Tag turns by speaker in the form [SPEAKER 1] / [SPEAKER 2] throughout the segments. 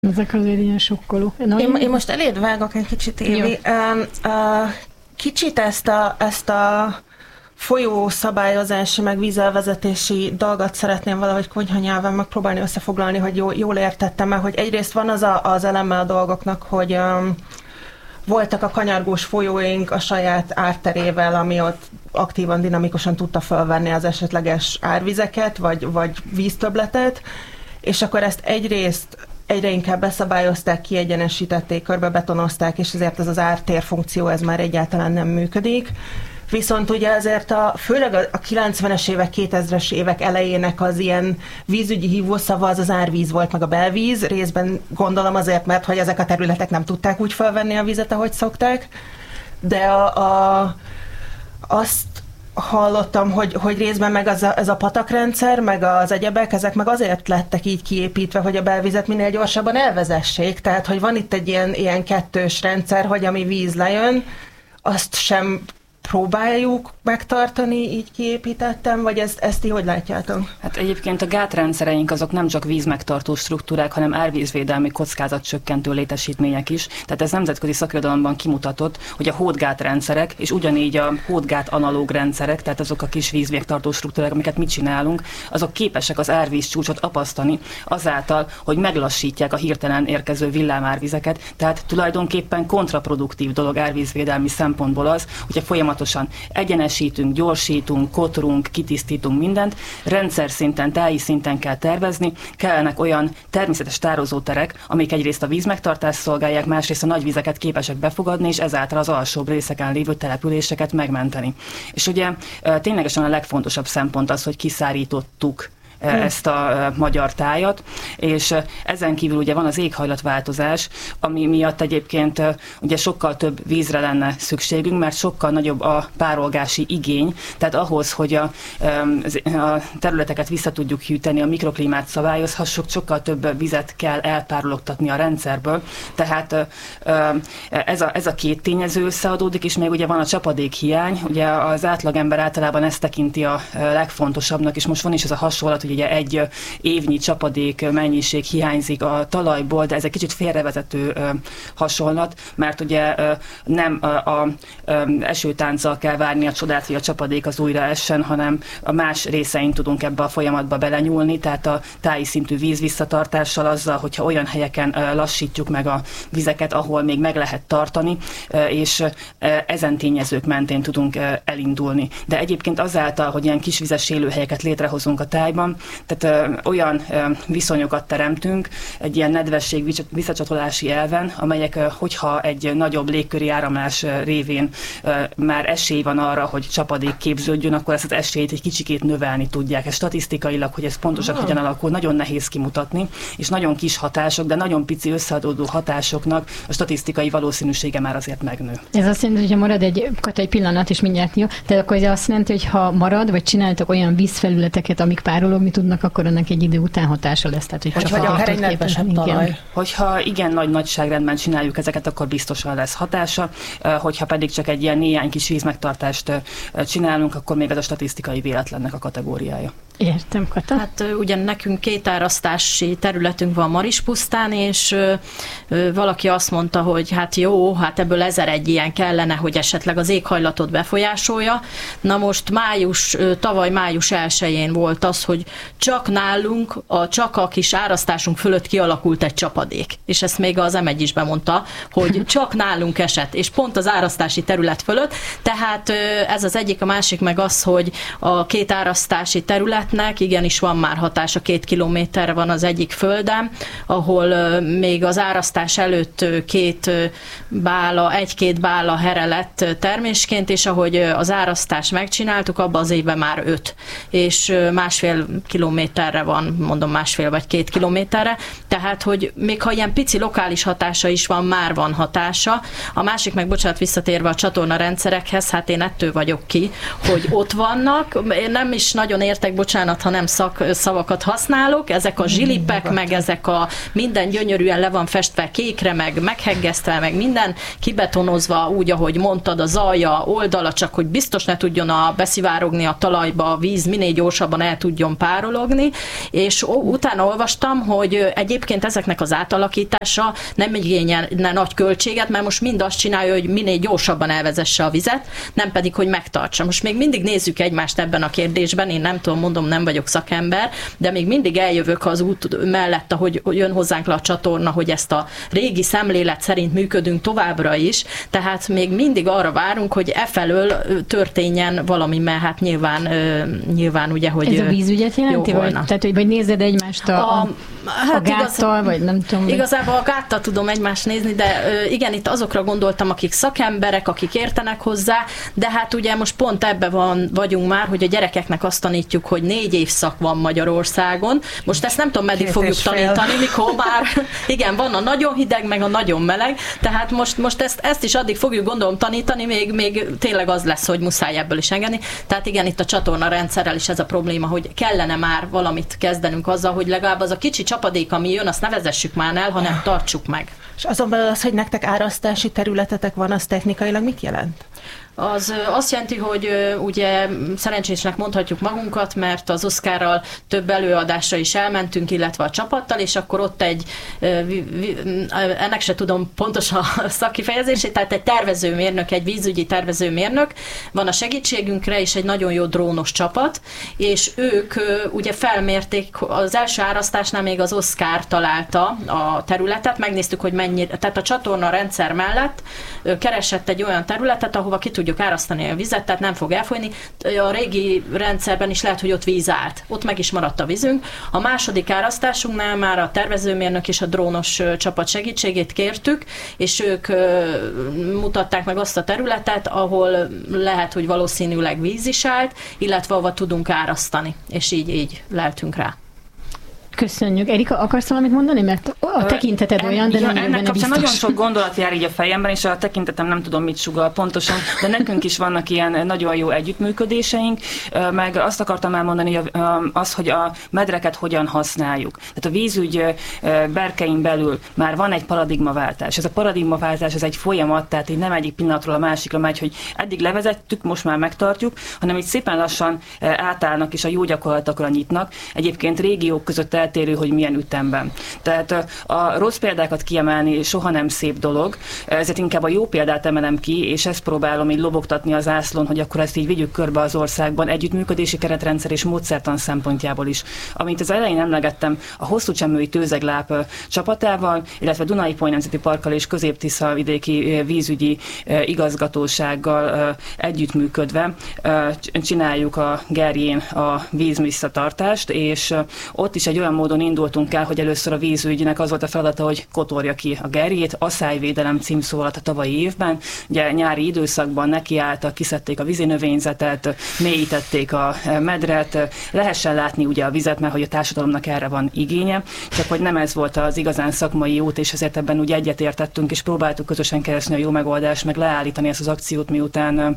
[SPEAKER 1] Ezek azért ilyen sokkoló.
[SPEAKER 2] Én most eléd vágok egy kicsit, Évi. Kicsit ezt a folyó szabályozási, meg vízelvezetési dolgot szeretném valahogy konyhanyelven megpróbálni összefoglalni, hogy jól értettem, mert hogy egyrészt van az eleme a dolgoknak, hogy voltak a kanyargós folyóink a saját árterével, ami ott aktívan, dinamikusan tudta felvenni az esetleges árvizeket, vagy víztöbbletet, és akkor ezt egyrészt egyre inkább beszabályozták, kiegyenesítették, körbebetonozták, és ezért ez az ártér funkció ez már egyáltalán nem működik. Viszont ugye ezért főleg a 90-es évek, 2000-es évek elejének az ilyen vízügyi hívószava az árvíz volt, meg a belvíz, részben gondolom azért, mert hogy ezek a területek nem tudták úgy felvenni a vizet, ahogy szokták, de azt hallottam, hogy részben meg ez a patakrendszer, meg az egyebek, ezek meg azért lettek így kiépítve, hogy a belvizet minél gyorsabban elvezessék, tehát hogy van itt egy ilyen kettős rendszer, hogy ami víz lejön, azt sem próbáljuk megtartani, így kiépítettem, vagy ezt ti hogy látjátok?
[SPEAKER 3] Hát egyébként a gátrendszereink azok nem csak vízmegtartó struktúrák, hanem árvízvédelmi kockázatcsökkentő létesítmények is. Tehát ez nemzetközi szakirodalomban kimutatott, hogy a hódgátrendszerek, és ugyanígy a hódgát analóg rendszerek, tehát azok a kis vízmegtartó struktúrák, amiket mit csinálunk, azok képesek az árvíz csúcsot apasztani azáltal, hogy meglassítják a hirtelen érkező villámárvizeket. Tehát tulajdonképpen kontraproduktív dolog árvízvédelmi szempontból az, hogyha folyamatosan egyenesítünk, gyorsítunk, kotrunk, kitisztítunk mindent, rendszer szinten, táji szinten kell tervezni, kellenek olyan természetes tározóterek, amik egyrészt a vízmegtartást szolgálják, másrészt a nagy vizeket képesek befogadni, és ezáltal az alsóbb részeken lévő településeket megmenteni. És ugye ténylegesen a legfontosabb szempont az, hogy kiszárítottuk ezt a magyar tájat, és ezen kívül ugye van az éghajlatváltozás, ami miatt egyébként ugye sokkal több vízre lenne szükségünk, mert sokkal nagyobb a párolgási igény, tehát ahhoz, hogy a területeket vissza tudjuk hűteni, a mikroklímát szabályozhassuk, sokkal több vizet kell elpárologtatni a rendszerből, tehát ez a két tényező összeadódik, és még ugye van a csapadékhiány, ugye az átlagember általában ezt tekinti a legfontosabbnak, és most van is ez a hasonlat, hogy ugye egy évnyi csapadék mennyiség hiányzik a talajból, de ez egy kicsit félrevezető hasonlat, mert ugye nem a esőtánccal kell várni a csodát, hogy a csapadék az újra essen, hanem a más részein tudunk ebbe a folyamatba belenyúlni, tehát a táji szintű vízvisszatartással azzal, hogyha olyan helyeken lassítjuk meg a vizeket, ahol még meg lehet tartani, és ezen tényezők mentén tudunk elindulni. De egyébként azáltal, hogy ilyen kisvizes élőhelyeket létrehozunk a tájban, tehát olyan viszonyokat teremtünk egy ilyen nedvesség visszacsatolási elven, amelyek, hogyha egy nagyobb légköri áramlás révén már esély van arra, hogy csapadék képződjön, akkor ezt az esélyt egy kicsikét növelni tudják. Ez statisztikailag, hogy ez pontosan hogyan alakul, nagyon nehéz kimutatni, és nagyon kis hatások, de nagyon pici összeadódó hatásoknak a statisztikai valószínűsége már azért megnő.
[SPEAKER 1] Ez azt jelenti, hogy ha marad egy pillanat, és mindjárt jó, tehát akkor ez azt jelenti, hogy ha marad, vagy csináltok olyan vízfelületeket, amik párologni tudnak, akkor ennek egy idő után hatása lesz. Tehát, hogy
[SPEAKER 2] vagy akár egy nedvesebb talaj.
[SPEAKER 3] Hogyha igen nagy nagyságrendben csináljuk ezeket, akkor biztosan lesz hatása. Hogyha pedig csak egy ilyen néhány kis vízmegtartást csinálunk, akkor még ez a statisztikai véletlennek a kategóriája.
[SPEAKER 1] Értem, Kata.
[SPEAKER 4] Hát ugyan nekünk 2 árasztási területünk van Marispusztán, és valaki azt mondta, hogy hát jó, hát ebből 1001 ilyen kellene, hogy esetleg az éghajlatot befolyásolja. Na most tavaly május 1-én volt az, hogy csak nálunk, csak a kis árasztásunk fölött kialakult egy csapadék. És ezt még az M1 is bemondta, hogy csak nálunk esett, és pont az árasztási terület fölött. Tehát ez az egyik, a másik meg az, hogy a 2 árasztási területnek igenis van már hatása, 2 kilométerre van az egyik földem, ahol még az árasztás előtt 1-2 bála here lett termésként, és ahogy az árasztást megcsináltuk, abban az évben már 5. És 1,5 kilométerre van, mondom 1,5 vagy 2 kilométerre, tehát, hogy még ha ilyen pici lokális hatása is van, már van hatása. A másik meg, bocsánat, visszatérve a csatorna rendszerekhez, hát én ettől vagyok ki, hogy ott vannak. Én nem is nagyon értek, bocsánat, bocsánat, ha nem szavakat használok, ezek a zsilipek, meg ezek a minden gyönyörűen le van festve kékre, meg meghegesztve, meg minden kibetonozva úgy, ahogy mondtad, az alja, oldala, csak hogy biztos ne tudjon beszivárogni a talajba a víz, minél gyorsabban el tudjon párologni, és utána olvastam, hogy egyébként ezeknek az átalakítása nem igényelne nagy költséget, mert most mind azt csinálja, hogy minél gyorsabban elvezesse a vizet, nem pedig, hogy megtartsa. Most még mindig nézzük egymást ebben a kérdésben, én nem tudom, mondom, nem vagyok szakember, de még mindig eljövök az út mellett, ahogy jön hozzánk le a csatorna, hogy ezt a régi szemlélet szerint működünk továbbra is, tehát még mindig arra várunk, hogy efelől történjen valami, mert hát nyilván ugye, hogy
[SPEAKER 1] ez a vízügyet jelenti? Vagy nézed egymást a gáttal, vagy nem tudom.
[SPEAKER 4] Igazából a gáttal tudom egymást nézni, de igen, itt azokra gondoltam, akik szakemberek, akik értenek hozzá, de hát ugye most pont ebben vagyunk már, hogy a gyerekeknek azt tanítjuk, hogy 4 évszak van Magyarországon. Most ezt nem tudom, meddig fogjuk tanítani, mikor már, igen, van a nagyon hideg, meg a nagyon meleg, tehát most ezt is addig fogjuk gondolom tanítani, még tényleg az lesz, hogy muszáj ebből is engedni. Tehát igen, itt a csatorna rendszerrel is ez a probléma, hogy kellene már valamit kezdenünk azzal, hogy legalább az a kicsi csapadék, ami jön, azt ne vezessük már el, hanem tartsuk meg.
[SPEAKER 2] És azon belül az, hogy nektek árasztási területetek van, az technikailag mit jelent?
[SPEAKER 4] Az azt jelenti, hogy ugye szerencsésnek mondhatjuk magunkat, mert az Oszkárral több előadásra is elmentünk, illetve a csapattal, és akkor ott ennek se tudom pontos a szakkifejezését, tehát egy tervezőmérnök, egy vízügyi tervezőmérnök van a segítségünkre, és egy nagyon jó drónos csapat, és ők ugye felmérték, az első árasztásnál még az Oszkár találta a területet, megnéztük, hogy mennyi, tehát a csatorna rendszer mellett keresett egy olyan területet, ahova ki tudjuk árasztani a vizet, tehát nem fog elfolyni. A régi rendszerben is lehet, hogy ott víz állt. Ott meg is maradt a vízünk. A második árasztásunknál már a tervezőmérnök és a drónos csapat segítségét kértük, és ők mutatták meg azt a területet, ahol lehet, hogy valószínűleg víz is állt, illetve ahova tudunk árasztani. És így leltünk rá.
[SPEAKER 1] Köszönjük. Erika, akarsz valamit mondani? Mert a tekinteted olyan, de nem
[SPEAKER 3] ennek
[SPEAKER 1] benne biztos.
[SPEAKER 3] Nagyon sok gondolat jár így a fejemben, és a tekintetem nem tudom, mit sugall pontosan, de nekünk is vannak ilyen nagyon jó együttműködéseink, meg azt akartam elmondani, hogy a medreket hogyan használjuk. Tehát a vízügy berkein belül már van egy paradigmaváltás. Ez a paradigmaváltás ez egy folyamat, tehát így nem egyik pillanatról a másikra megy, hogy eddig levezettük, most már megtartjuk, hanem így szépen lassan átállnak és a jó gyakorlatokra nyitnak. Egyébként régiók között eltérő, hogy milyen ütemben. Tehát a rossz példákat kiemelni soha nem szép dolog, ezért inkább a jó példát emelem ki, és ezt próbálom így lobogtatni az zászlón, hogy akkor ezt így vigyük körbe az országban együttműködési keretrendszer és módszertan szempontjából is. Amint az elején emlegettem, a Hosszúcsemmői Tőzegláp csapatával, illetve Duna-Ipoly Nemzeti Parkkal és Közép-Tisza vidéki vízügyi igazgatósággal együttműködve csináljuk a Gerjén a vízvisszatartást, és ott is egy olyan módon indultunk el, hogy először a vízügynek az volt a feladata, hogy kotorja ki a gerjét, asszályvédelem címszó alatt a tavalyi évben. Ugye nyári időszakban nekiálltak, kiszedték a vízinövényzetet, mélyítették a medret, lehessen látni ugye a vizet, mert hogy a társadalomnak erre van igénye, csak hogy nem ez volt az igazán szakmai út, és ezért ebben úgy egyetértettünk, és próbáltuk közösen keresni a jó megoldást, meg leállítani ezt az akciót, miután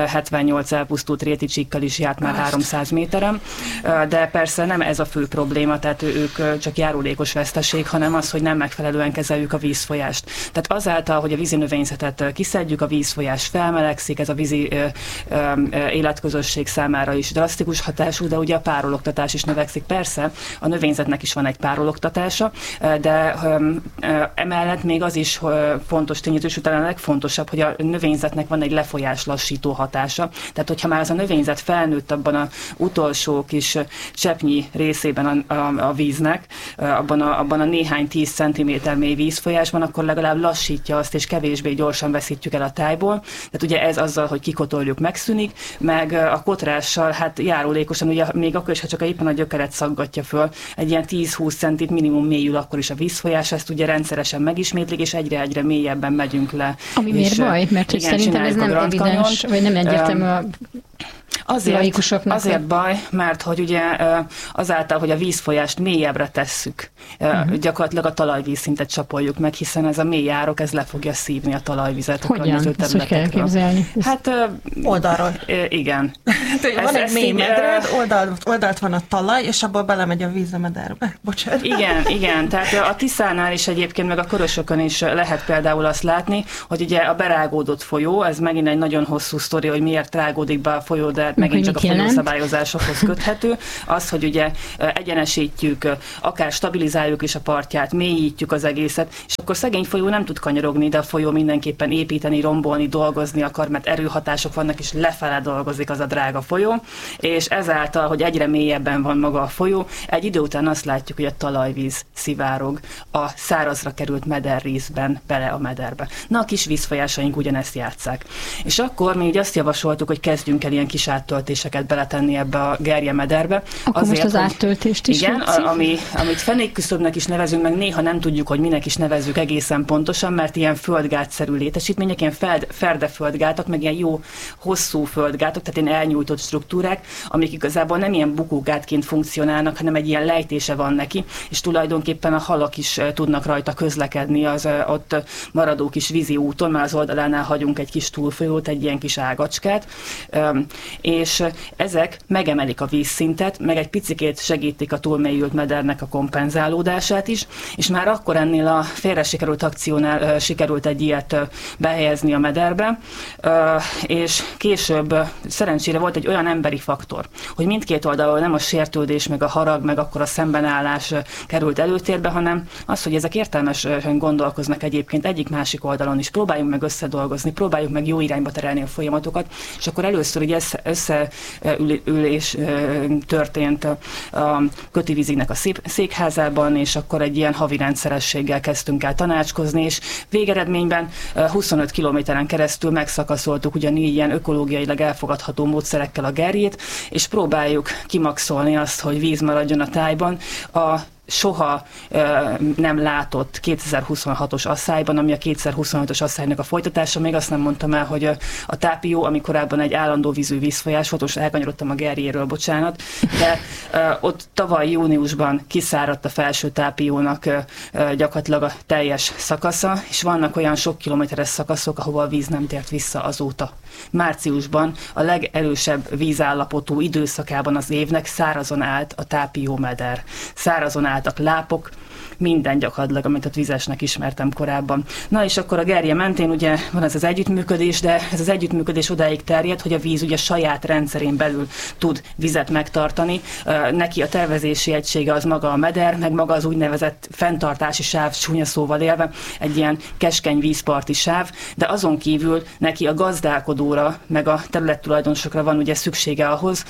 [SPEAKER 3] 78 elpusztult réticsikkal is járt már 300 méteren, de persze nem ez a fő probléma, tehát ők csak járulékos veszteség, hanem az, hogy nem megfelelően kezeljük a vízfolyást. Tehát azáltal, hogy a vízinövényzetet kiszedjük, a vízfolyás felmelegszik, ez a vízi életközösség számára is drasztikus hatású, de ugye a párologtatás is növekszik. Persze, a növényzetnek is van egy párologtatása, de emellett még az is fontos tényező, és utána a legfontosabb, hogy a növényzetnek van egy lefolyás lassító hatása. Tehát, hogyha már az a növényzet felnőtt abban az utolsó kis cseppnyi részében a víznek, abban a néhány 10 cm mély vízfolyásban, akkor legalább lassítja azt, és kevésbé gyorsan veszítjük el a tájból. Tehát ugye ez azzal, hogy kikotoljuk, megszűnik, meg a kotrással, hát járulékosan, ugye még akkor is, ha csak éppen a gyökeret szaggatja föl, egy ilyen 10-20 centit minimum mélyül akkor is a vízfolyás, ezt ugye rendszeresen megismétlik, és egyre mélyebben megyünk le.
[SPEAKER 1] Ami miért baj? Mert hogy szerintem ez nem evidens, vagy nem egyértelmű
[SPEAKER 3] Azért baj, mert hogy ugye azáltal, hogy a vízfolyást mélyebbre tesszük, gyakorlatilag a talajvízszintet csapoljuk meg, hiszen ez a mély árok, ez le fogja szívni a talajvizet a környező területekről.
[SPEAKER 1] Hogyan? Ezt hogy kell képzelni?
[SPEAKER 2] Hát oldalról.
[SPEAKER 3] Igen.
[SPEAKER 2] Van egy mély medre, oldalt van a talaj, és abból belemegy a víz a mederbe. Bocsánat.
[SPEAKER 3] Igen. Tehát a Tiszánál is egyébként, meg a Körösökön is lehet például azt látni, hogy ugye a berágódott folyó, ez megint egy nagyon hosszú sztori, hogy miért rágódik be a folyó, de megint csak a folyószabályozásokhoz köthető. Az, hogy ugye egyenesítjük, akár stabilizáljuk is a partját, mélyítjük az egészet, és akkor szegény folyó nem tud kanyarogni, de a folyó mindenképpen építeni, rombolni, dolgozni akar, mert erőhatások vannak, és lefele dolgozik az a drága folyó, és ezáltal, hogy egyre mélyebben van maga a folyó, egy idő után azt látjuk, hogy a talajvíz szivárog a szárazra került mederrészben bele a mederbe. Na, a kis vízfolyásaink ugyanezt játsszák. És akkor mi így azt javasoltuk, hogy kezdjünk el ilyen kis áttöltéseket beletenni ebbe a gerje mederbe.
[SPEAKER 1] Akkor azért, most az áttöltést is
[SPEAKER 3] igen, amit fenékküszöbnek is nevezünk, meg néha nem tudjuk, hogy minek is nevezzük egészen pontosan, mert ilyen földgátszerű létesítmények, ilyen ferdeföldgátak, meg ilyen jó hosszú földgátok, tehát ilyen elnyújtott struktúrák, amik igazából nem ilyen bukógátként funkcionálnak, hanem egy ilyen lejtése van neki, és tulajdonképpen a halak is tudnak rajta közlekedni az ott maradó kis vízi úton, mert az oldalánál hagyunk egy kis túlfolyót, egy ilyen kis ágacskát, és ezek megemelik a vízszintet, meg egy picikét segítik a túlmélyült medernek a kompenzálódását is, és már akkor ennél a félre sikerült akciónál sikerült egy ilyet behelyezni a mederbe, és később szerencsére volt egy olyan emberi faktor, hogy mindkét oldalon nem a sértődés, meg a harag, meg akkor a szembenállás került előtérbe, hanem az, hogy ezek értelmesen gondolkoznak egyébként egyik-másik oldalon is. Próbáljunk meg összedolgozni, próbáljuk meg jó irányba terelni a folyamatokat, és akkor először ugye összeülés történt a Kötivízignek a székházában, és akkor egy ilyen havi rendszerességgel kezdtünk el tanácskozni, és végeredményben 25 kilométeren keresztül megszakaszoltuk ugyanígy ilyen ökológiailag elfogadható módszerekkel a gerjét, és próbáljuk kimaxolni azt, hogy víz maradjon a tájban a soha nem látott 2026-os asszályban, ami a 2025-ös asszálynak a folytatása. Még azt nem mondtam el, hogy a Tápió, ami korábban egy állandó vízű vízfolyás volt, most elkanyarodtam a gerjéről, bocsánat, de ott tavaly júniusban kiszáradt a felső Tápiónak gyakorlatilag a teljes szakasza, és vannak olyan sok kilométeres szakaszok, ahova a víz nem tért vissza azóta. Márciusban a legerősebb vízállapotú időszakában az évnek szárazon állt a Tápió meder. Szárazon álltak lápok, minden gyakorlatilag, amit a vizesnek ismertem korábban. Na és akkor a gerje mentén ugye van ez az együttműködés, de ez az együttműködés odáig terjed, hogy a víz ugye saját rendszerén belül tud vizet megtartani. Neki a tervezési egysége az maga a meder, meg maga az úgynevezett fenntartási sáv, csúnya szóval élve, egy ilyen keskeny vízparti sáv, de azon kívül neki a gazdálkodóra, meg a területtulajdonosokra van ugye szüksége ahhoz,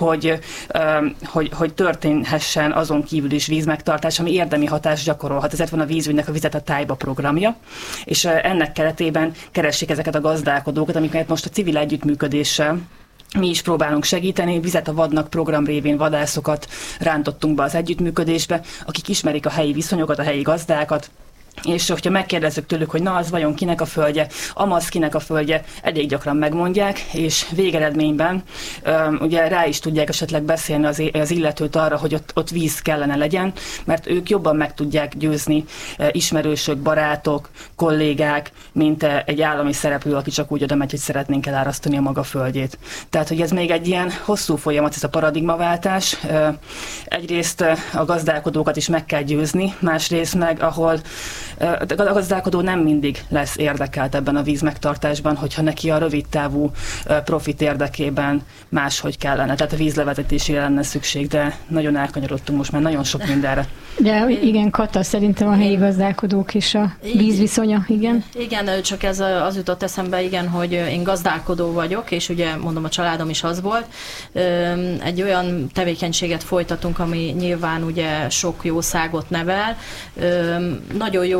[SPEAKER 3] hogy történhessen azon kívül is vízmegtartás, ami érdemi hatást gyakorolhat. Ezért van a vízügynek a Vizet a tájba programja, és ennek keretében keressék ezeket a gazdálkodókat, amiket most a civil együttműködéssel mi is próbálunk segíteni. Vizet a vadnak program révén vadászokat rántottunk be az együttműködésbe, akik ismerik a helyi viszonyokat, a helyi gazdákat, és hogyha megkérdezzük tőlük, hogy na, az vajon kinek a földje, amaz kinek a földje, elég gyakran megmondják, és végeredményben ugye rá is tudják esetleg beszélni az illetőt arra, hogy ott víz kellene legyen, mert ők jobban meg tudják győzni ismerősök, barátok, kollégák, mint egy állami szereplő, aki csak úgy oda megy, hogy szeretnénk elárasztani a maga földjét. Tehát, hogy ez még egy ilyen hosszú folyamat, ez a paradigmaváltás. Egyrészt a gazdálkodókat is meg kell győzni, másrészt meg, ahol a gazdálkodó nem mindig lesz érdekelt ebben a vízmegtartásban, hogyha neki a rövidtávú profit érdekében máshogy kellene. Tehát a vízlevezetésére lenne szükség, de nagyon elkanyarodtunk most már nagyon sok mindenre.
[SPEAKER 1] De igen, Kata, szerintem a helyi gazdálkodók és a vízviszonya, igen.
[SPEAKER 4] Igen, csak ez az jutott eszembe, igen, hogy én gazdálkodó vagyok, és ugye mondom, a családom is az volt. Egy olyan tevékenységet folytatunk, ami nyilván ugye sok jószágot nevel. Nagyon jó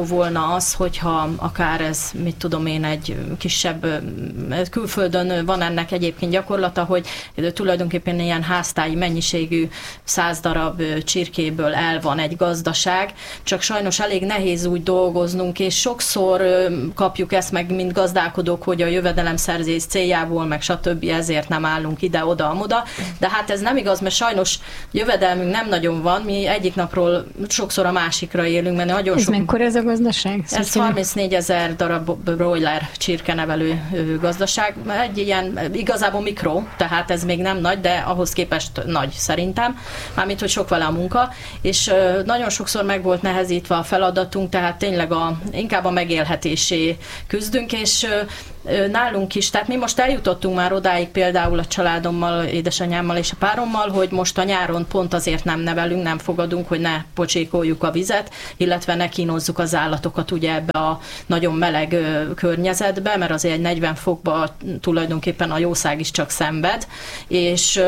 [SPEAKER 4] volna az, hogyha akár ez, mit tudom én, egy kisebb, külföldön van ennek egyébként gyakorlata, hogy tulajdonképpen ilyen háztáji mennyiségű 100 darab csirkéből el van egy gazdaság, csak sajnos elég nehéz úgy dolgoznunk, és sokszor kapjuk ezt meg, mint gazdálkodók, hogy a jövedelemszerzés céljából, meg stb. Ezért nem állunk ide-oda-amoda, de hát ez nem igaz, mert sajnos jövedelmünk nem nagyon van, mi egyik napról sokszor a másikra élünk, mert nagyon sok...
[SPEAKER 1] Mekkora ez a gazdaság?
[SPEAKER 4] Ez 34 000 darab broiler csirkenevelő gazdaság, egy ilyen igazából mikro, tehát ez még nem nagy, de ahhoz képest nagy szerintem, mármint, hogy sok vele a munka, és nagyon sokszor meg volt nehezítve a feladatunk, tehát tényleg inkább a megélhetésé küzdünk, és nálunk is, tehát mi most eljutottunk már odáig például a családommal, édesanyámmal és a párommal, hogy most a nyáron pont azért nem nevelünk, nem fogadunk, hogy ne pocsékoljuk a vizet, illetve ne kínozzuk az állatokat ugye ebbe a nagyon meleg környezetbe, mert azért egy 40 fokba tulajdonképpen a jószág is csak szenved, és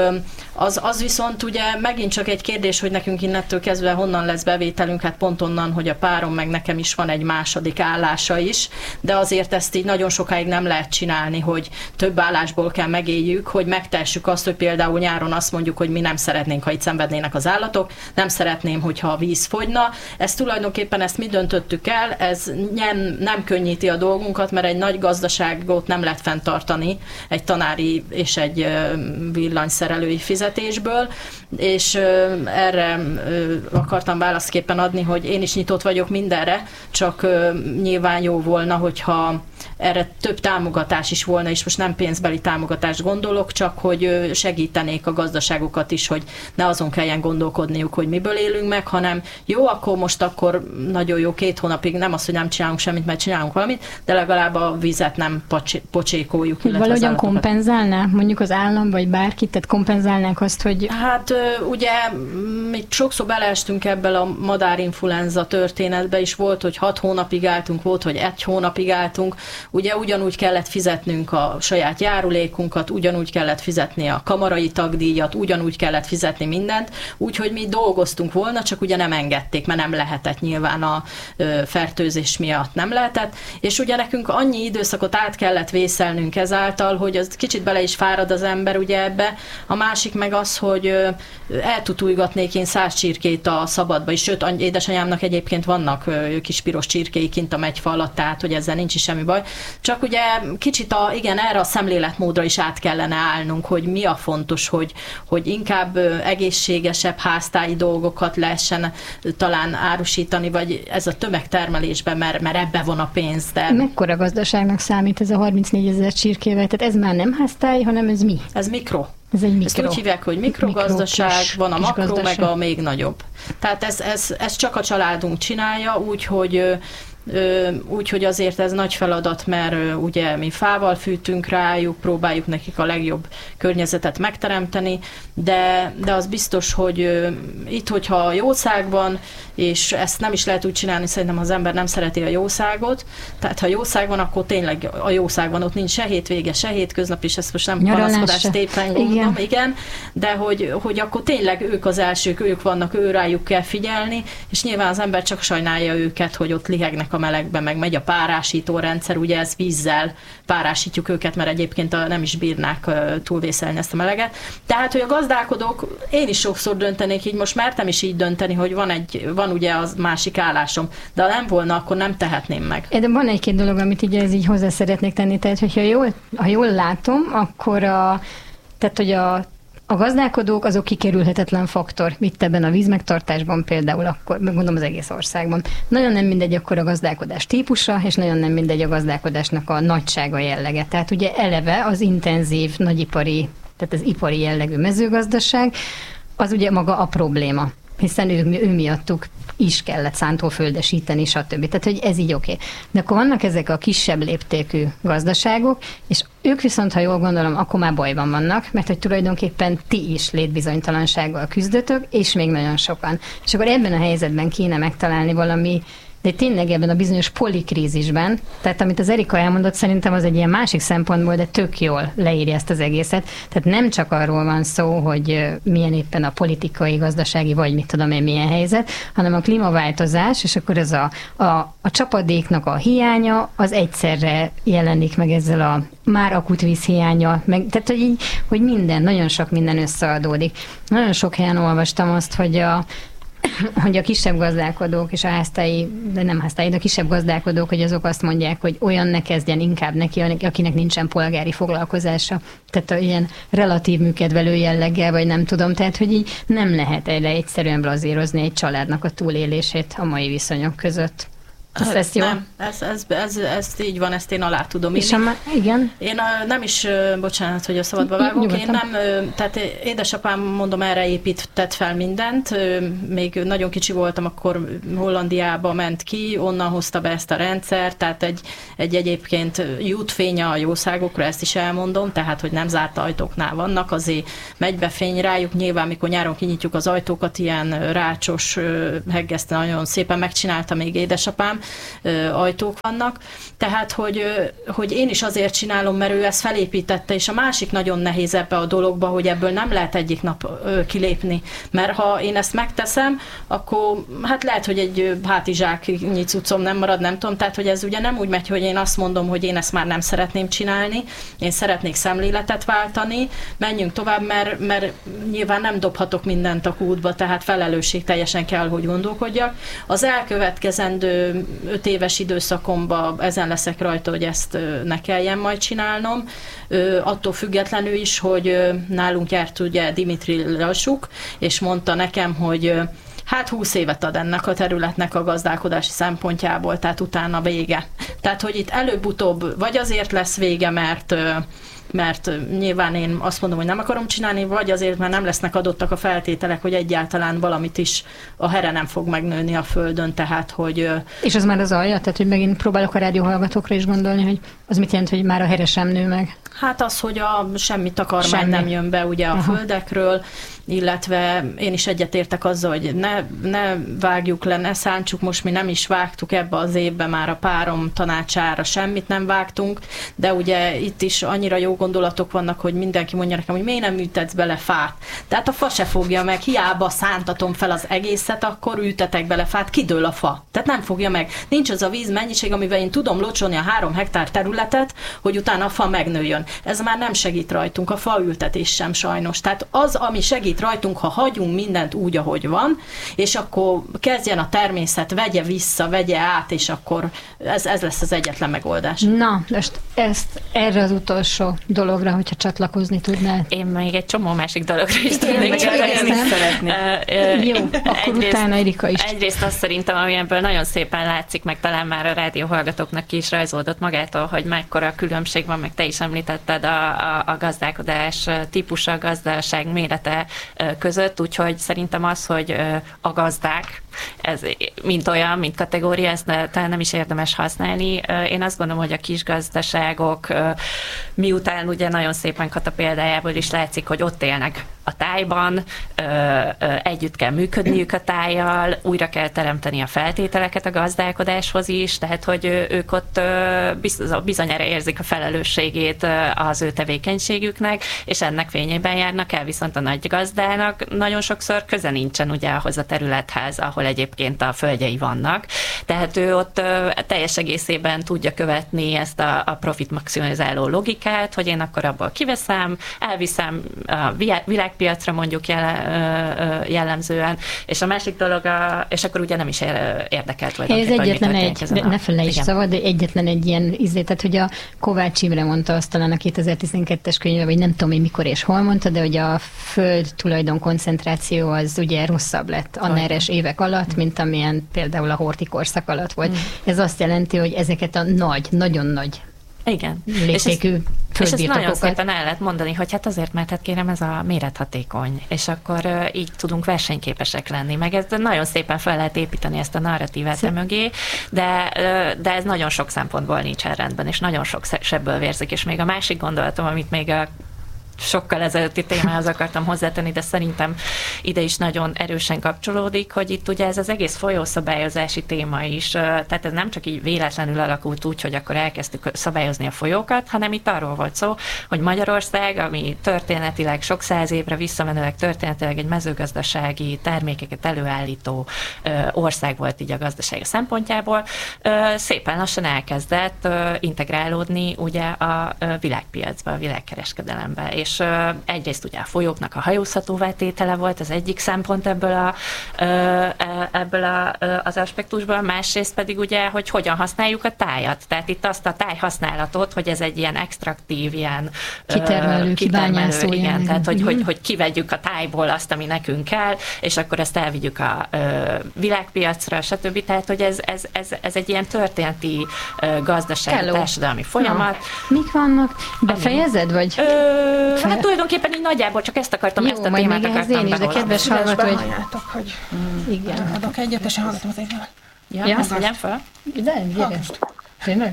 [SPEAKER 4] az viszont ugye megint csak egy kérdés, hogy nekünk innentől kezdve honnan lesz bevételünk, hát pont onnan, hogy a párom meg nekem is van egy második állása is, de azért ezt így nagyon sokáig nem lehet csinálni, hogy több állásból kell megéljük, hogy megtessük azt, hogy például nyáron azt mondjuk, hogy mi nem szeretnénk, ha itt szenvednének az állatok, nem szeretném, hogyha a víz fogyna. Ezt tulajdonképpen mi döntöttük el, ez nem könnyíti a dolgunkat, mert egy nagy gazdaságot nem lehet fenntartani egy tanári és egy villanyszerelői fizetésből, és erre akartam válaszképpen adni, hogy én is nyitott vagyok mindenre, csak nyilván jó volna, hogyha erre több támogatás is volna, és most nem pénzbeli támogatást gondolok, csak hogy segítenék a gazdaságokat is, hogy ne azon kelljen gondolkodniuk, hogy miből élünk meg, hanem jó, akkor nagyon jó 2 hónapig, nem az, hogy nem csinálunk semmit, mert csinálunk valamit, de legalább a vizet nem pocsékoljuk.
[SPEAKER 1] Valahogyan kompenzálná mondjuk az állam, vagy bárki, tehát kompenzálnánk azt, hogy...
[SPEAKER 4] Hát ugye mi sokszor beleestünk ebből a madárinfluenza történetbe is, volt, hogy 6 hónapig álltunk, volt, hogy 1 hónapig álltunk, ugye ugyanúgy kellett fizetnünk a saját járulékunkat, ugyanúgy kellett fizetni a kamarai tagdíjat, ugyanúgy kellett fizetni mindent, úgyhogy mi dolgoztunk volna, csak ugye nem engedték, mert nem lehetett nyilván a fertőzés miatt nem lehetett, és ugye nekünk annyi időszakot át kellett vészelnünk ezáltal, hogy az kicsit bele is fárad az ember ugye ebbe. A másik meg az, hogy eltutújgatnék én 100 csirkét a szabadba is, sőt, édesanyámnak egyébként vannak kis piros csirkéi kint a megyfa alatt, tehát hogy ezzel nincs is semmi baj. Csak ugye kicsit erre a szemléletmódra is át kellene állnunk, hogy mi a fontos, hogy inkább egészségesebb háztáji dolgokat lehessen talán árusítani, vagy ez a tömegtermelésben, mert ebbe van a pénz. De...
[SPEAKER 1] Mekkora gazdaságnak számít ez a 34 000 csirkével? Tehát ez már nem háztály, hanem ez mi?
[SPEAKER 4] Ez mikro.
[SPEAKER 1] Ez egy mikro.
[SPEAKER 4] Ezt úgy hívják, hogy mikrogazdaság, van a makro,
[SPEAKER 1] gazdaság.
[SPEAKER 4] meg a még nagyobb. Tehát ez csak a családunk csinálja, úgyhogy azért ez nagy feladat, mert ugye mi fával fűtünk rájuk, próbáljuk nekik a legjobb környezetet megteremteni, de az biztos, hogy itt, hogyha jószág van, és ezt nem is lehet úgy csinálni, szerintem az ember nem szereti a jószágot, tehát ha jószág van, akkor tényleg a jószág van, ott nincs se hétvége, se hétköznap, és ezt most nem panaszkodást éppen gondolom, igen, de hogy akkor tényleg ők az elsők, ők vannak, rájuk kell figyelni, és nyilván az ember csak sajnálja őket, hogy ott lihegnek a melegbe, meg megy a párásító rendszer, ugye ez vízzel párásítjuk őket, mert egyébként nem is bírnák túlvészelni ezt a meleget. Tehát, hogy a gazdálkodók, én is sokszor döntenék így, most mertem is így dönteni, hogy van ugye az másik állásom, de ha nem volna, akkor nem tehetném meg.
[SPEAKER 1] De van egy-két dolog, amit így hozzá szeretnék tenni, tehát ha jól látom, akkor a gazdálkodók azok kikerülhetetlen faktor, itt ebben a vízmegtartásban például, akkor gondolom az egész országban. Nagyon nem mindegy akkor a gazdálkodás típusa, és nagyon nem mindegy a gazdálkodásnak a nagysága jellege. Tehát ugye eleve az intenzív, nagyipari, tehát az ipari jellegű mezőgazdaság, az ugye maga a probléma, hiszen ő miattuk is kellett szántóföldesíteni, stb. Tehát, hogy ez így oké. De akkor vannak ezek a kisebb léptékű gazdaságok, és ők viszont, ha jól gondolom, akkor már bajban vannak, mert hogy tulajdonképpen ti is létbizonytalansággal küzdötök, és még nagyon sokan. És akkor ebben a helyzetben kéne megtalálni valami de tényleg ebben a bizonyos polikrízisben, tehát amit az Erika elmondott, szerintem az egy ilyen másik szempontból, de tök jól leírja ezt az egészet. Tehát nem csak arról van szó, hogy milyen éppen a politikai, gazdasági, vagy mit tudom én, milyen helyzet, hanem a klímaváltozás, és akkor ez a csapadéknak a hiánya, az egyszerre jelenik meg ezzel a már akut vízhiánya, meg, tehát hogy minden, nagyon sok minden összeadódik. Nagyon sok helyen olvastam azt, hogy a kisebb gazdálkodók és a háztáji, de nem háztáji, de a kisebb gazdálkodók, hogy azok azt mondják, hogy olyan ne kezdjen inkább neki, akinek nincsen polgári foglalkozása. Tehát ilyen relatív műkedvelő jelleggel, vagy nem tudom, tehát hogy így nem lehet erre egyszerűen blazírozni egy családnak a túlélését a mai viszonyok között. Ez jó?
[SPEAKER 4] Nem, ez így van, ezt én alá tudom írni.
[SPEAKER 1] Igen?
[SPEAKER 4] Én nem is, bocsánat, hogy a szabadba vágok, én nem, tehát édesapám, mondom, erre épített fel mindent, még nagyon kicsi voltam, akkor Hollandiába ment ki, onnan hozta be ezt a rendszert, tehát egy egyébként jut fény a jószágokra, ezt is elmondom, tehát, hogy nem zárt ajtóknál vannak, azért megy be fény rájuk, nyilván, mikor nyáron kinyitjuk az ajtókat, ilyen rácsos heggeszte nagyon szépen megcsinálta még édesapám, ajtók vannak, tehát, hogy én is azért csinálom, mert ő ezt felépítette, és a másik nagyon nehéz ebbe a dologba, hogy ebből nem lehet egyik nap kilépni, mert ha én ezt megteszem, akkor hát lehet, hogy egy hátizsáknyi cuccom nem marad, nem tudom, tehát, hogy ez ugye nem úgy megy, hogy én azt mondom, hogy én ezt már nem szeretném csinálni, én szeretnék szemléletet váltani, menjünk tovább, mert nyilván nem dobhatok mindent a kútba, tehát felelősségteljesen kell, hogy gondolkodjak. Az elkövetkezendő 5 éves időszakomban ezen leszek rajta, hogy ezt ne kelljen majd csinálnom. Attól függetlenül is, hogy nálunk járt ugye Dimitri Lassuk, és mondta nekem, hogy hát 20 évet ad ennek a területnek a gazdálkodási szempontjából, tehát utána vége. Tehát, hogy itt előbb-utóbb vagy azért lesz vége, mert nyilván én azt mondom, hogy nem akarom csinálni, vagy azért, mert nem lesznek adottak a feltételek, hogy egyáltalán valamit is a here nem fog megnőni a földön, tehát, hogy...
[SPEAKER 1] És az már az alja? Tehát, hogy megint próbálok a rádióhallgatókra is gondolni, hogy az mit jelent, hogy már a here sem nő meg?
[SPEAKER 4] Hát az, hogy semmi takarmány nem jön be ugye a földekről, illetve én is egyetértek azzal, hogy ne vágjuk le, ne szántsuk, most mi nem is vágtuk ebbe az évben már a párom tanácsára, semmit nem vágtunk, de ugye itt is annyira jó gondolatok vannak, hogy mindenki mondja nekem, hogy miért nem ültetsz bele fát. Tehát a fa se fogja meg, hiába szántatom fel az egészet, akkor ültetek bele fát, kidől a fa. Tehát nem fogja meg. Nincs az a víz mennyiség, amivel én tudom locsolni a 3 hektár területet, hogy utána a fa megnőjön. Ez már nem segít rajtunk, a faültetés sem sajnos. Tehát az, ami segít rajtunk, ha hagyunk mindent úgy, ahogy van, és akkor kezdjen a természet, vegye vissza, vegye át, és akkor ez lesz az egyetlen megoldás.
[SPEAKER 1] Na, most erre az utolsó dologra, hogyha csatlakozni tudnál.
[SPEAKER 5] Én még egy csomó másik dologra is tudnék
[SPEAKER 1] szeretni. Jó, akkor utána Erika is.
[SPEAKER 5] Egyrészt azt szerintem, ami ebből nagyon szépen látszik, meg talán már a rádióhallgatóknak ki is rajzódott magától, hogy mekkora különbség van, meg te is említetted a gazdálkodás típusa, a gazdaság mérete között, úgyhogy szerintem az, hogy a gazdák, ez mint olyan, mint kategória, ezt talán nem is érdemes használni. Én azt gondolom, hogy a kis gazdaságok, miután ugye nagyon szépen Kata példájából is látszik, hogy ott élnek a tájban, együtt kell működniük a tájjal, újra kell teremteni a feltételeket a gazdálkodáshoz is, tehát hogy ők ott bizonyára érzik a felelősségét az ő tevékenységüknek, és ennek fényében járnak el, viszont a nagy gazdának nagyon sokszor köze nincsen ugye ahhoz a területhez, ahol egyébként a földjei vannak. Tehát ő ott teljes egészében tudja követni ezt a profit maximalizáló logikát, hogy én akkor abból kiveszem, elviszem a világpiacra mondjuk jellemzően, és a másik dolog, és akkor ugye nem is érdekelt tulajdonképpen,
[SPEAKER 1] ez egyetlen ne felejtsd szabad, de egyetlen egy ilyen tehát hogy a Kovács Imre mondta azt talán a 2012-es könyvben, vagy nem tudom én mikor és hol mondta, de hogy a föld tulajdon koncentráció az ugye rosszabb lett a neres évek alatt, mint amilyen például a horti korszak alatt volt. Ez azt jelenti, hogy ezeket a nagyon nagy
[SPEAKER 5] igen.
[SPEAKER 1] léptékű
[SPEAKER 5] és ezt nagyon szépen el lehet mondani, hogy hát azért, mert hát kérem, ez a mérethatékony, és akkor így tudunk versenyképesek lenni, meg ez nagyon szépen fel lehet építeni ezt a narratívát mögé, de ez nagyon sok szempontból nincsen rendben, és nagyon sok sebből vérzik, és még a másik gondolatom, amit még sokkal ezelőtti témához akartam hozzátenni, de szerintem ide is nagyon erősen kapcsolódik, hogy itt ugye ez az egész folyószabályozási téma is, tehát ez nem csak így véletlenül alakult úgy, hogy akkor elkezdtük szabályozni a folyókat, hanem itt arról volt szó, hogy Magyarország, ami történetileg sok száz évre visszamenőleg történetileg egy mezőgazdasági termékeket előállító ország volt így a gazdasága szempontjából, szépen lassan elkezdett integrálódni ugye a világpiacba, a világkereskedelembe. És egyrészt ugye a folyóknak a hajózhatóvá tétele volt az egyik szempont ebből az aspektusból, másrészt pedig ugye, hogy hogyan használjuk a tájat. Tehát itt azt a tájhasználatot, hogy ez egy ilyen extraktív, ilyen
[SPEAKER 1] kitermelő,
[SPEAKER 5] igen, tehát hogy kivegyük a tájból azt, ami nekünk kell, és akkor ezt elvigyük a világpiacra, stb. Tehát, hogy ez egy ilyen történeti gazdasági, társadalmi folyamat.
[SPEAKER 1] Mik vannak? Befejezed, vagy?
[SPEAKER 5] Hát tulajdonképpen így nagyjából csak ezt akartam, ezt a témát akartam
[SPEAKER 1] én is, de kedves hallgató,
[SPEAKER 2] hogy
[SPEAKER 1] igen.
[SPEAKER 2] adok egyet, és hallgatom az egyet.
[SPEAKER 5] Ja, azt vegyem fel?
[SPEAKER 1] De, gyere. Tényleg?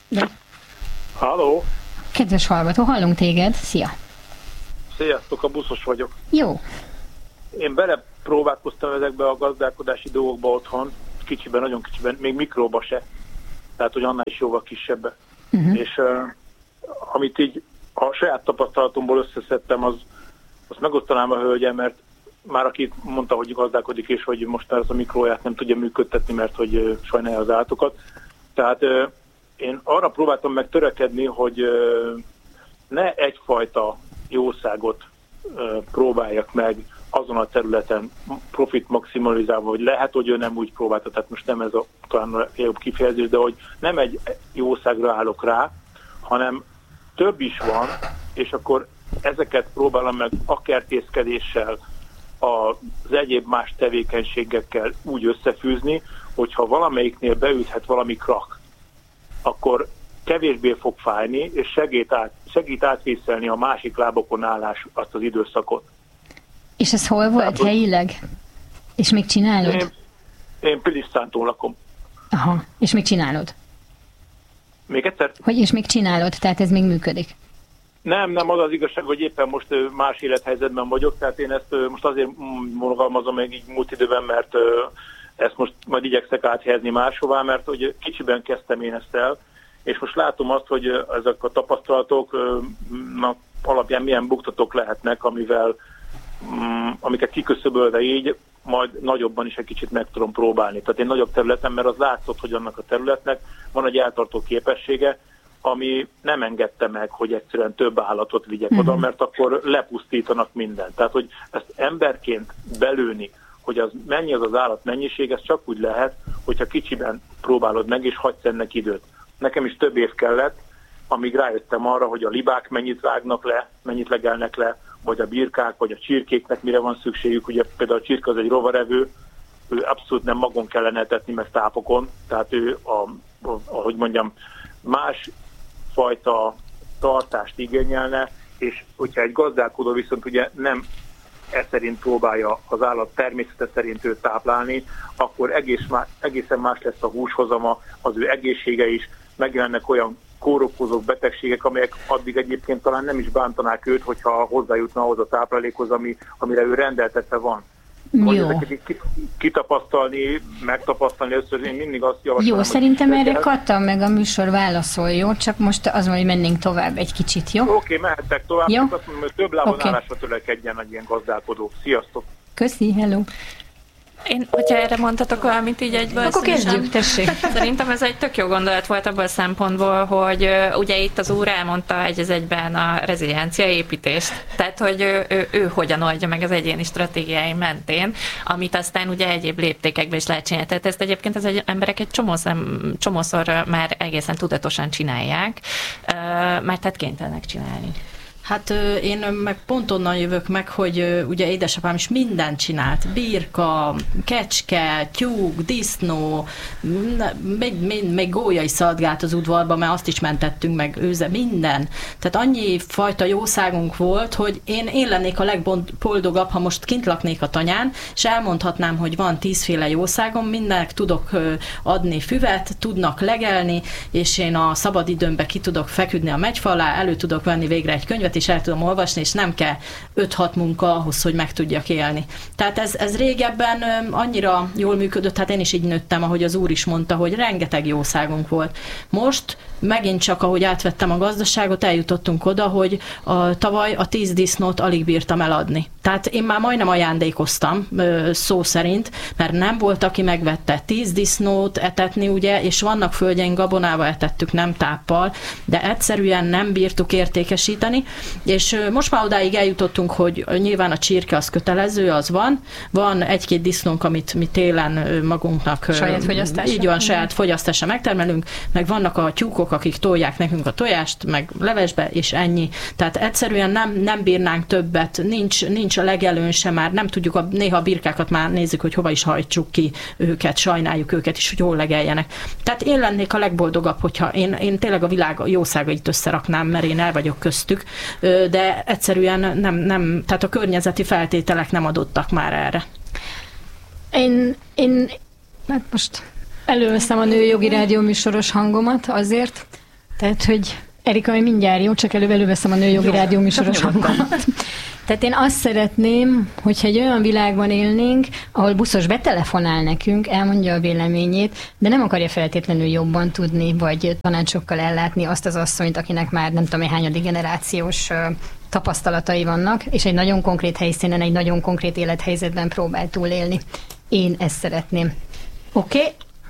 [SPEAKER 6] Halló!
[SPEAKER 1] Kedves hallgató, hallunk téged. Szia!
[SPEAKER 6] Sziasztok, a buszos vagyok.
[SPEAKER 1] Jó.
[SPEAKER 6] Én belepróbálkoztam ezekbe a gazdálkodási dolgokba otthon, kicsiben, nagyon kicsiben, még mikróba se. Tehát, hogy annál is jóval kisebbe. És amit így a saját tapasztalatomból összeszedtem, azt megosztanám a hölgyem, mert már aki mondta, hogy gazdálkodik, és hogy most már az a mikróját nem tudja működtetni, mert hogy sajnálja az állatokat. Tehát én arra próbáltam meg törekedni, hogy ne egyfajta jószágot próbáljak meg azon a területen profit maximalizálva, hogy lehet, hogy ő nem úgy próbálta, tehát most nem ez a talán a jobb kifejezés, de hogy nem egy jószágra állok rá, hanem több is van, és akkor ezeket próbálom meg a kertészkedéssel, az egyéb más tevékenységekkel úgy összefűzni, hogyha valamelyiknél beüthet valami krak, akkor kevésbé fog fájni, és segít átvészelni a másik lábokon állás azt az időszakot.
[SPEAKER 1] És ez hol volt helyileg? És még csinálod?
[SPEAKER 6] Én Pilisztántól lakom.
[SPEAKER 1] Aha, és még csinálod?
[SPEAKER 6] Még egyszer?
[SPEAKER 1] Hogy és még csinálod, tehát ez még működik?
[SPEAKER 6] Nem, az az igazság, hogy éppen most más élethelyzetben vagyok, tehát én ezt most azért fogalmazom meg így múlt időben, mert ezt most majd igyekszek áthelyezni máshová, mert hogy kicsiben kezdtem én ezt el, és most látom azt, hogy ezek a tapasztalatok alapján milyen buktatók lehetnek, amiket kiköszöbölve így, majd nagyobban is egy kicsit meg tudom próbálni. Tehát én nagyobb területen, mert az látszott, hogy annak a területnek van egy eltartó képessége, ami nem engedte meg, hogy egyszerűen több állatot vigyek oda, mert akkor lepusztítanak mindent. Tehát, hogy ezt emberként belőni, hogy az mennyi az állat mennyiség, ez csak úgy lehet, hogyha kicsiben próbálod meg, és hagysz ennek időt. Nekem is több év kellett, amíg rájöttem arra, hogy a libák mennyit vágnak le, mennyit legelnek le, vagy a birkák, vagy a csirkéknek mire van szükségük. Ugye például a csirke az egy rovarevő, ő abszolút nem magon kellene etetni, meg tápokon, tehát ő, ahogy mondjam, más fajta tartást igényelne, és hogyha egy gazdálkodó viszont ugye nem e szerint próbálja az állat természete szerint őt táplálni, akkor egészen más lesz a húshozama, az ő egészsége is, megjelennek olyan kórokozók, betegségek, amelyek addig egyébként talán nem is bántanák őt, hogyha hozzájutna ahhoz a táplálékhoz, amire ő rendeltetve van. Jó. Ezeket kitapasztalni, megtapasztalni először, én mindig azt javaslom.
[SPEAKER 1] Jó, szerintem erre Kata meg a műsor válaszol, jó? Csak most az van, hogy mennénk tovább egy kicsit, jó?
[SPEAKER 6] Oké, mehettek tovább, jó? Azt mondom, hogy több lábon állásra törekedjen egy ilyen gazdálkodó. Sziasztok!
[SPEAKER 1] Köszi, hello!
[SPEAKER 5] Én, hogyha erre mondhatok valamit így egyből.
[SPEAKER 1] Akkor kezdjük, tessék.
[SPEAKER 5] Szerintem ez egy tök jó gondolat volt abból a szempontból, hogy ugye itt az úr elmondta egy az egyben a reziliencia építést. Tehát, hogy ő hogyan oldja meg az egyéni stratégiái mentén, amit aztán ugye egyéb léptékekben is lehet csinálni. Tehát ezt egyébként az emberek egy csomószor már egészen tudatosan csinálják, mert tehát kénytelenek csinálni.
[SPEAKER 4] Hát én meg pont onnan jövök meg, hogy ugye édesapám is mindent csinált. Birka, kecske, tyúk, disznó, még gólya is szaladgált az udvarba, mert azt is mentettünk meg, őze, minden. Tehát annyi fajta jószágunk volt, hogy én lennék a legboldogabb, ha most kint laknék a tanyán, és elmondhatnám, hogy van 10 féle jószágom, mindennek tudok adni füvet, tudnak legelni, és én a szabad időmben ki tudok feküdni a megyfa alá, elő tudok venni végre egy könyvet, is el tudom olvasni, és nem kell 5-6 munka ahhoz, hogy meg tudjak élni. Tehát ez régebben annyira jól működött, hát én is így nőttem, ahogy az úr is mondta, hogy rengeteg jószágunk volt. Most megint csak, ahogy átvettem a gazdaságot, eljutottunk oda, hogy tavaly a 10 disznót alig bírtam eladni. Tehát én már majdnem ajándékoztam, szó szerint, mert nem volt, aki megvette 10 disznót etetni, ugye, és vannak földjeink, gabonával etettük, nem táppal, de egyszerűen nem bírtuk értékesíteni, és most már odáig eljutottunk, hogy nyilván a csirke az kötelező, az van 1-2 disznónk, amit mi télen magunknak
[SPEAKER 1] saját fogyasztásra.
[SPEAKER 4] Így van, saját fogyasztásra megtermelünk, meg vannak a tyúkok, akik tolják nekünk a tojást, meg levesbe, és ennyi. Tehát egyszerűen nem bírnánk többet, nincs a legelőn sem már, nem tudjuk, néha a birkákat már nézzük, hogy hova is hajtsuk ki őket, sajnáljuk őket is, hogy hol legeljenek. Tehát én lennék a legboldogabb, hogyha én tényleg a világ jószágait összeraknám, mert én el vagyok köztük, de egyszerűen nem, tehát a környezeti feltételek nem adottak már erre.
[SPEAKER 1] Én hát most előveszem a Nőjogi Rádió műsoros hangomat azért, tehát, hogy Erika, majd mindjárt jó, csak előveszem a Nőjogi Rádió műsoros hangomat. Tehát én azt szeretném, hogyha egy olyan világban élnénk, ahol buszos betelefonál nekünk, elmondja a véleményét, de nem akarja feltétlenül jobban tudni, vagy tanácsokkal ellátni azt az asszonyt, akinek már nem tudom, hányadik generációs tapasztalatai vannak, és egy nagyon konkrét helyszínen, egy nagyon konkrét élethelyzetben próbál túlélni. Én ezt szeretném. Oké?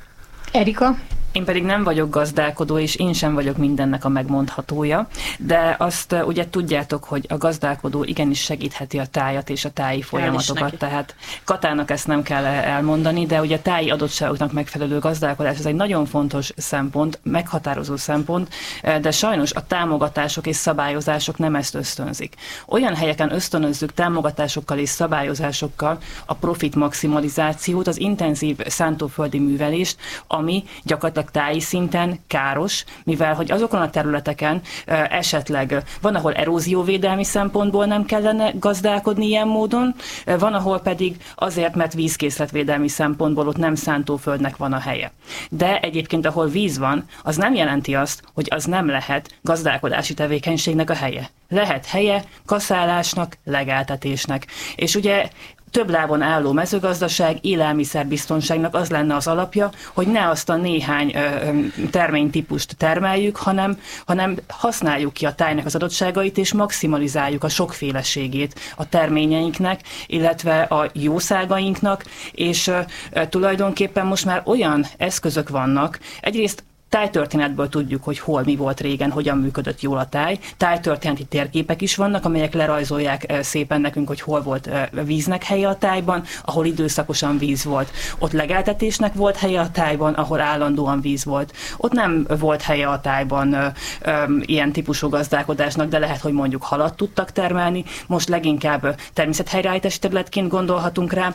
[SPEAKER 1] Erika?
[SPEAKER 3] Én pedig nem vagyok gazdálkodó, és én sem vagyok mindennek a megmondhatója, de azt ugye tudjátok, hogy a gazdálkodó igenis segítheti a tájat és a táji folyamatokat, tehát Katának ezt nem kell elmondani, de ugye a táji adottságoknak megfelelő gazdálkodás, ez egy nagyon fontos szempont, meghatározó szempont, de sajnos a támogatások és szabályozások nem ezt ösztönzik. Olyan helyeken ösztönözzük támogatásokkal és szabályozásokkal a profit maximalizációt, az intenzív szántóföldi művelést, ami gyakorlatilag táji szinten káros, mivel hogy azokon a területeken esetleg van, ahol erózióvédelmi szempontból nem kellene gazdálkodni ilyen módon, van, ahol pedig azért, mert vízkészletvédelmi szempontból ott nem szántóföldnek van a helye. De egyébként, ahol víz van, az nem jelenti azt, hogy az nem lehet gazdálkodási tevékenységnek a helye. Lehet helye kaszálásnak, legeltetésnek. És ugye több lábon álló mezőgazdaság, élelmiszerbiztonságnak az lenne az alapja, hogy ne azt a néhány terménytípust termeljük, hanem használjuk ki a tájnak az adottságait, és maximalizáljuk a sokféleségét a terményeinknek, illetve a jószágainknak, és tulajdonképpen most már olyan eszközök vannak, egyrészt tájtörténetből tudjuk, hogy hol mi volt régen, hogyan működött jól a táj. Tájtörténeti térképek is vannak, amelyek lerajzolják szépen nekünk, hogy hol volt víznek helye a tájban, ahol időszakosan víz volt. Ott legeltetésnek volt helye a tájban, ahol állandóan víz volt. Ott nem volt helye a tájban ilyen típusú gazdálkodásnak, de lehet, hogy mondjuk halat tudtak termelni. Most leginkább természethelyrehelytási területként gondolhatunk rá.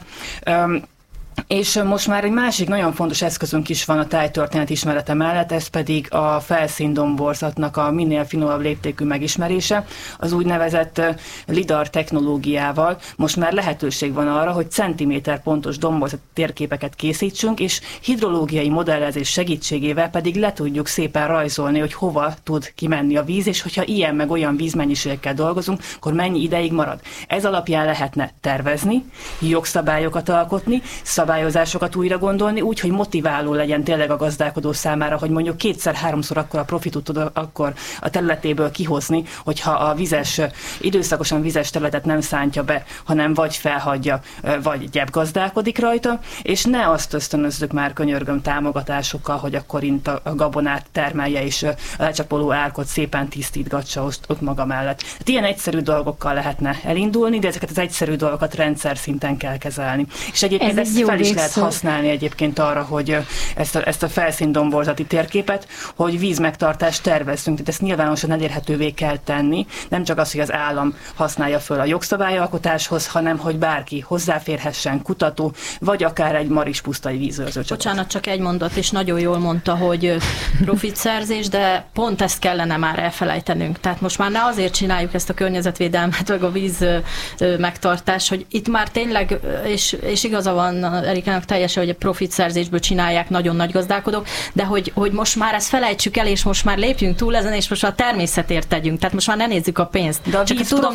[SPEAKER 3] És most már egy másik nagyon fontos eszközünk is van a tájtörténet ismerete mellett, ez pedig a felszíndomborzatnak a minél finomabb léptékű megismerése. Az úgynevezett LIDAR technológiával most már lehetőség van arra, hogy centiméter pontos domborzat térképeket készítsünk, és hidrológiai modellezés segítségével pedig le tudjuk szépen rajzolni, hogy hova tud kimenni a víz, és hogyha ilyen meg olyan vízmennyiségekkel dolgozunk, akkor mennyi ideig marad. Ez alapján lehetne tervezni, jogszabályokat alkotni, szabályozásokat újra gondolni, úgy, hogy motiváló legyen tényleg a gazdálkodó számára, hogy mondjuk 2-3-szor akkora profitot tud akkor a területéből kihozni, hogyha a időszakosan vizes területet nem szántja be, hanem vagy felhagyja, vagy gyepgazdálkodik rajta, és ne azt ösztönözzük már, könyörgöm, támogatásokkal, hogy akkor itt a gabonát termelje, és a lecsapoló árkot szépen tisztítgatsa ott maga mellett. Hát ilyen egyszerű dolgokkal lehetne elindulni, de ezeket az egyszerű dolgokat rendszer szinten kell kezelni. És egyébként ezt fel is lehet használni egyébként arra, hogy ezt a felszíndomborzati térképet, hogy vízmegtartást tervezzünk. Tehát ezt nyilvánosan elérhetővé kell tenni. Nem csak az, hogy az állam használja föl a jogszabályalkotáshoz, hanem hogy bárki hozzáférhessen, kutató, vagy akár egy marispusztai vízőrzőcsapat.
[SPEAKER 4] Bocsánat, csak egy mondat, és nagyon jól mondta, hogy profitszerzés, de pont ezt kellene már elfelejtenünk. Tehát most már ne azért csináljuk ezt a környezetvédelmet, vagy a víz megtartás, hogy itt már tényleg, és igaza van Erikának teljesen, hogy a profit szerzésből csinálják nagyon nagy gazdálkodók, de hogy most már ezt felejtsük el, és most már lépjünk túl ezen, és most már a természetért tegyünk. Tehát most már ne nézzük a pénzt.
[SPEAKER 3] De a víz
[SPEAKER 4] tudom,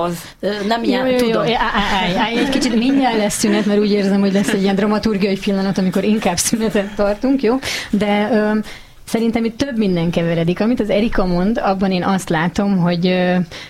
[SPEAKER 4] nem ilyen, tudom.
[SPEAKER 1] Egy kicsit mindjárt lesz szünet, mert úgy érzem, hogy lesz egy ilyen dramaturgiai pillanat, amikor inkább szünetet tartunk, jó? De szerintem itt több minden keveredik. Amit az Erika mond, abban én azt látom, hogy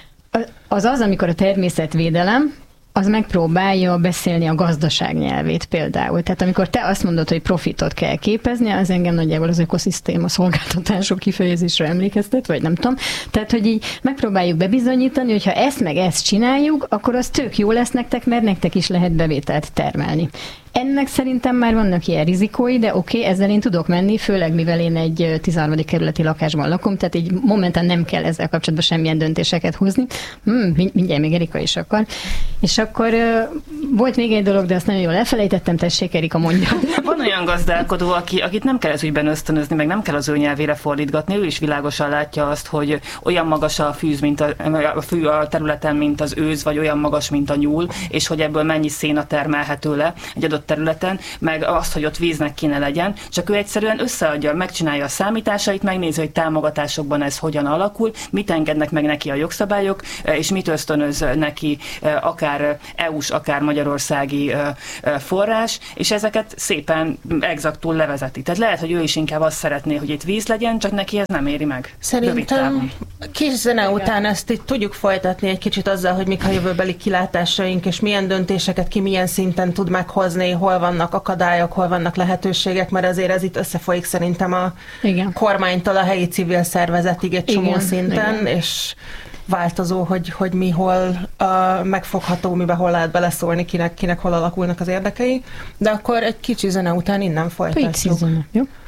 [SPEAKER 1] az, amikor a természetvédelem, az megpróbálja beszélni a gazdaság nyelvét például. Tehát amikor te azt mondod, hogy profitot kell képezni, az engem nagyjából az ökoszisztéma szolgáltatások kifejezésre emlékeztet, vagy nem tudom. Tehát, hogy így megpróbáljuk bebizonyítani, hogy ha ezt meg ezt csináljuk, akkor az tök jó lesz nektek, mert nektek is lehet bevételt termelni. Ennek szerintem már vannak ilyen rizikói, de oké, ezzel én tudok menni, főleg mivel én egy 13. kerületi lakásban lakom, tehát így momentán nem kell ezzel kapcsolatban semmilyen döntéseket hozni. Mindjárt még Erika is akar. És akkor volt még egy dolog, de azt nagyon jól elfelejtettem, tessék, Erika, mondja.
[SPEAKER 3] Van olyan gazdálkodó, akit nem kell ez ügyben ösztönözni, meg nem kell az ő nyelvére fordítgatni, ő is világosan látja azt, hogy olyan magas a fűz, mint a fű a területen, mint az őz, vagy olyan magas, mint a nyúl, és hogy ebből mennyi széna termelhető le egy adott területen, meg azt, hogy ott víznek kéne legyen, csak ő egyszerűen összeadja, megcsinálja a számításait, megnézi, hogy támogatásokban ez hogyan alakul, mit engednek meg neki a jogszabályok, és mit ösztönöz neki akár EU-s, akár magyarországi forrás, és ezeket szépen exaktul levezeti. Tehát lehet, hogy ő is inkább azt szeretné, hogy itt víz legyen, csak neki ez nem éri meg.
[SPEAKER 2] Szerintem kis zene után ezt itt tudjuk folytatni egy kicsit azzal, hogy mik a jövőbeli kilátásaink, és milyen döntéseket ki milyen szinten tud meghozni, hol vannak akadályok, hol vannak lehetőségek, mert azért ez itt összefolyik szerintem a kormánytól a helyi civil szervezetig egy csomó szinten, és változó, hogy mi hol megfogható, miben hol lehet beleszólni, kinek hol alakulnak az érdekei. De akkor egy kicsi zene után innen folytatjuk.
[SPEAKER 1] Jó?